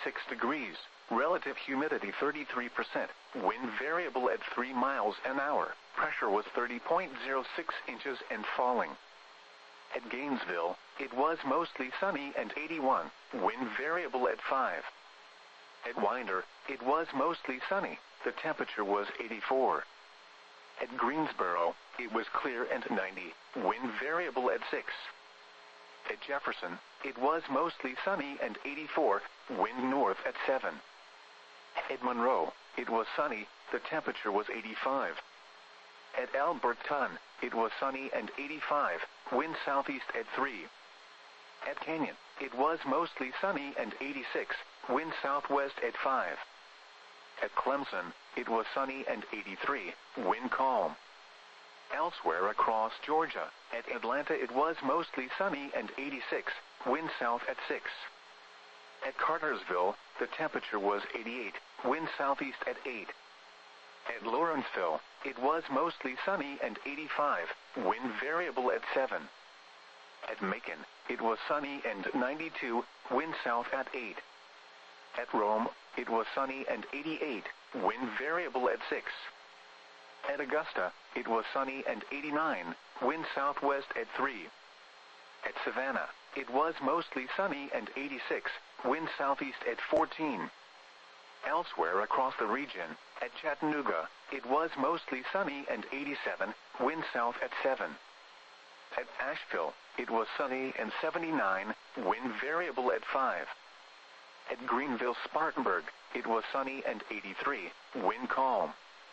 56 degrees, relative humidity 33%, wind variable at 3 miles an hour, pressure was 30.06 inches and falling. At Gainesville, it was mostly sunny and 81, wind variable at 5. At Winder, it was mostly sunny, the temperature was 84. At Greensboro, it was clear and 90, wind variable at 6. At Jefferson, it was mostly sunny and 84, wind north at 7. At Monroe, it was sunny, the temperature was 85. At Alberton, it was sunny and 85, wind southeast at 3. At Canyon, it was mostly sunny and 86, wind southwest at 5. At Clemson, it was sunny and 83, wind calm. Elsewhere across Georgia, at Atlanta it was mostly sunny and 86, wind south at 6. At Cartersville, the temperature was 88, wind southeast at 8. At Lawrenceville, it was mostly sunny and 85, wind variable at 7. At Macon, it was sunny and 92, wind south at 8. At Rome, it was sunny and 88, wind variable at 6. At Augusta, it was sunny and 89, wind southwest at 3. At Savannah, it was mostly sunny and 86, wind southeast at 14. Elsewhere across the region, at Chattanooga, it was mostly sunny and 87, wind south at 7. At Asheville, it was sunny and 79, wind variable at 5. At Greenville-Spartanburg, it was sunny and 83, wind calm.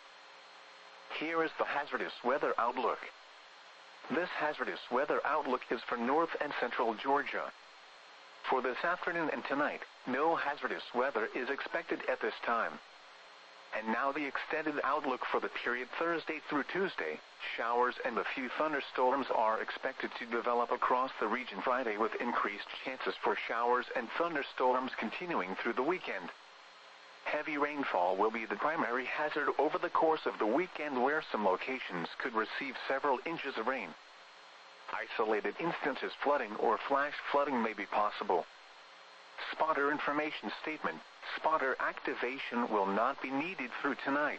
Here is the hazardous weather outlook. This hazardous weather outlook is for north and central Georgia. For this afternoon and tonight, no hazardous weather is expected at this time. And now the extended outlook for the period Thursday through Tuesday. Showers and a few thunderstorms are expected to develop across the region Friday, with increased chances for showers and thunderstorms continuing through the weekend. Heavy rainfall will be the primary hazard over the course of the weekend, where some locations could receive several inches of rain. Isolated instances flooding or flash flooding may be possible. Spotter information statement: spotter activation will not be needed through tonight.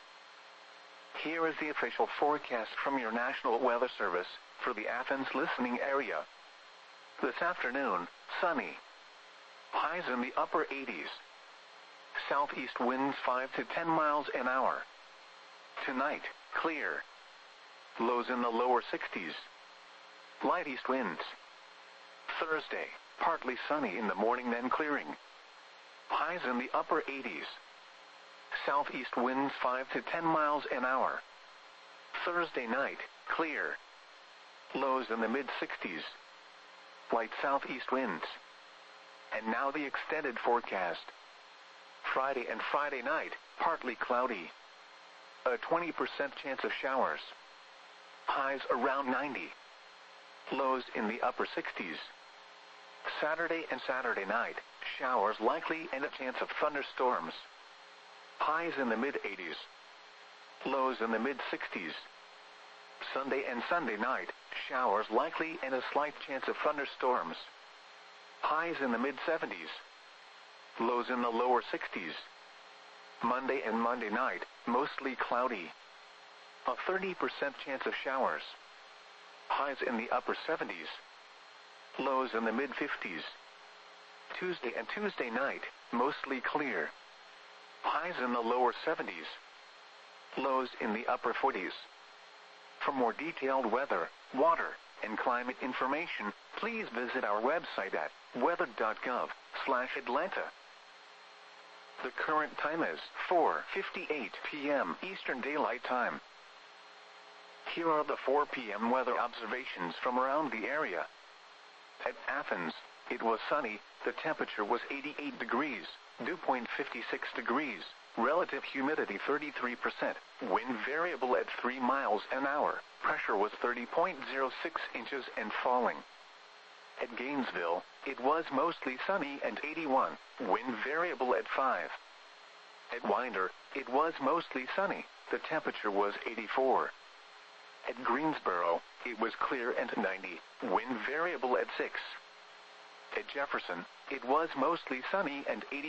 Here is the official forecast from your National Weather Service for the Athens listening area. This afternoon, sunny. Highs in the upper 80s. Southeast winds 5 to 10 miles an hour. Tonight, clear. Lows in the lower 60s. Light east winds. Thursday, partly sunny in the morning, then clearing. Highs in the upper 80s. Southeast winds 5 to 10 miles an hour. Thursday night, clear. Lows in the mid-60s. Light southeast winds. And now the extended forecast. Friday and Friday night, partly cloudy. A 20% chance of showers. Highs around 90. Lows in the upper 60s. Saturday and Saturday night, showers likely and a chance of thunderstorms. Highs in the mid-80s. Lows in the mid-60s. Sunday and Sunday night, showers likely and a slight chance of thunderstorms. Highs in the mid-70s. Lows in the lower 60s. Monday and Monday night, mostly cloudy. A 30% chance of showers. Highs in the upper 70s. Lows in the mid-50s. Tuesday and Tuesday night, mostly clear. Highs in the lower 70s. Lows in the upper 40s. For more detailed weather, water, and climate information, please visit our website at weather.gov/Atlanta. The current time is 4:58 p.m. Eastern Daylight Time. Here are the 4 p.m. weather observations from around the area. At Athens, it was sunny, the temperature was 88 degrees, dew point 56 degrees, relative humidity 33%, wind variable at 3 miles an hour, pressure was 30.06 inches and falling. At Gainesville, it was mostly sunny and 81, wind variable at 5. At Winder, it was mostly sunny, the temperature was 84. At Greensboro, it was clear and 90, wind variable at 6. At Jefferson, it was mostly sunny and 80.